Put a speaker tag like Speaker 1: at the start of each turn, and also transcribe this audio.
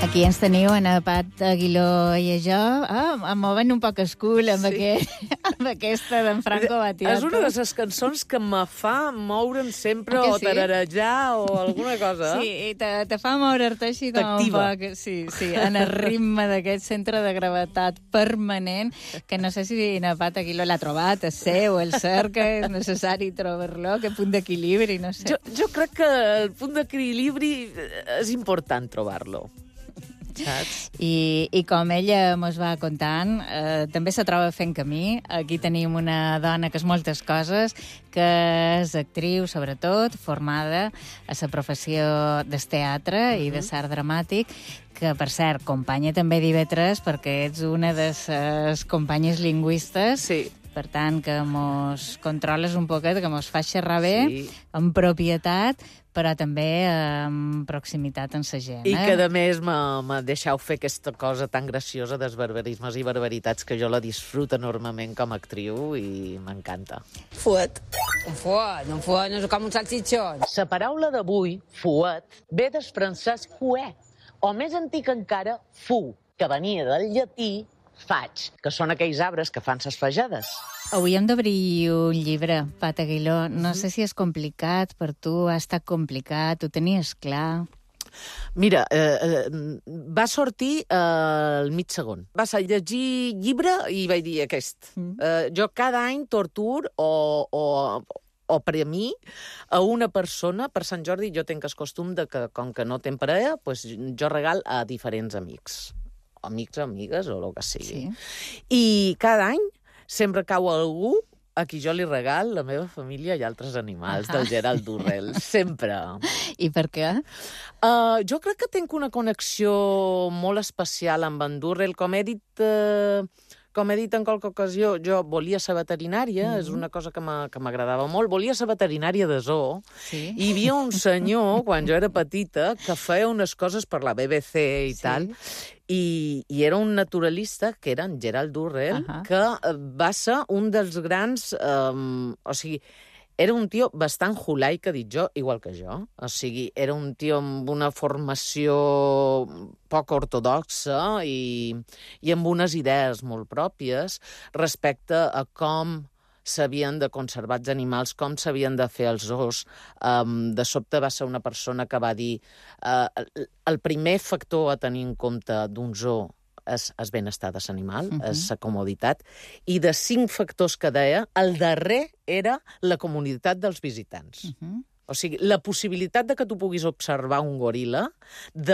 Speaker 1: Aquí ens teniu, en Pat Aguiló i a jo, movent un poc el cul amb, amb aquesta d'en Franco Battiato.
Speaker 2: És una de les cançons que me fa moure'm sempre o tararejar o alguna cosa.
Speaker 1: Sí, i te fa moure-te així com un poc, sí, en el ritme d'aquest centre de gravetat permanent, que no sé si en Pat Aguiló l'ha trobat, el seu, el cerca, és necessari trobar-lo, que punt d'equilibri, no sé.
Speaker 2: Jo crec que el punt d'equilibri és important trobar-lo. Saps?
Speaker 1: I com ella mos va contant, també se troba fent camí. Aquí tenim una dona que és moltes coses, que és actriu, sobretot, formada a la professió del teatre i de l'art dramàtic, que, per cert, companya també d'IV3, perquè ets una de les companyes lingüistes.
Speaker 2: Sí.
Speaker 1: Per tant, que mos controles un poquet, que mos fa xerrar bé, amb propietat, però també amb proximitat amb la gent.
Speaker 2: I que, a més, me deixeu fer aquesta cosa tan graciosa dels barbarismes i barbaritats que jo la disfruto enormement com a actriu i m'encanta.
Speaker 3: Fuet. Un fuet no és com un salsitxon.
Speaker 4: La paraula d'avui, fuet, ve del francès fuet, o més antic encara, fu, que venia del llatí faig, que són aquells arbres que fan ses fejades.
Speaker 1: Avui hem d'obrir un llibre, Pat Aguiló. No sé si és complicat per tu, ha estat complicat, ho tenies clar?
Speaker 2: Mira, va sortir al mig segon. Vas a llegir llibre i vaig dir aquest. Jo cada any tortur o premir a una persona. Per Sant Jordi jo tinc el costum de que, com que no tenc parella, pues jo regal a diferents amics. Amics, amigues, o el que sigui. Sí. I cada any sempre cau algú a qui jo li regal la meva família i altres animals, del Gerald Durrell. Sempre.
Speaker 1: I per què?
Speaker 2: Jo crec que tinc una connexió molt especial amb en Durrell. Com he dit en qualque ocasió, jo volia ser veterinària, és una cosa que m'agradava molt. Volia ser veterinària de zoo. Sí. I hi havia un senyor, quan jo era petita, que feia unes coses per la BBC i tal, i era un naturalista, que era en Gerald Durrell, que va ser un dels grans... o sigui, era un tio bastant hulai, que he dit jo, igual que jo. O sigui, era un tio amb una formació poc ortodoxa i amb unes idees molt pròpies respecte a com s'havien de conservar els animals, com s'havien de fer els zoos. De sobte va ser una persona que va dir el primer factor a tenir en compte d'un zoo és el benestar de l'animal, és la comoditat, i de 5 factors que deia, el darrer era la comunitat dels visitants. O sigui, la possibilitat de que tu puguis observar un goril·la, de